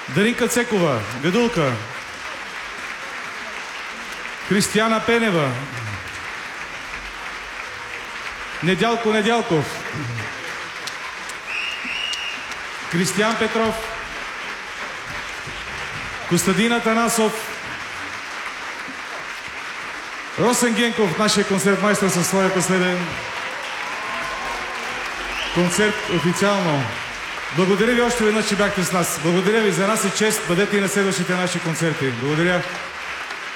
Даринка Цекова, Гадулка. Кристияна Пенева. Недялко Недялков. Кристиян Петров. Костадин Атанасов. Росен Генков, нашия концертмайстър със своя последен концерт официално. Благодаря ви още веднъж, че бяхте с нас. Благодаря ви, за нас е чест. Бъдете и на следващите наши концерти. Благодаря.